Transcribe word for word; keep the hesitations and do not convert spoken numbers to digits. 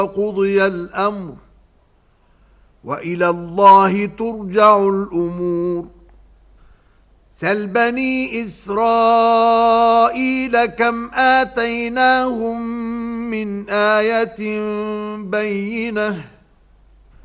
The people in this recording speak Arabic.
قضي الأمر وإلى الله ترجع الأمور. سل بني إسرائيل كم آتيناهم من آية بينة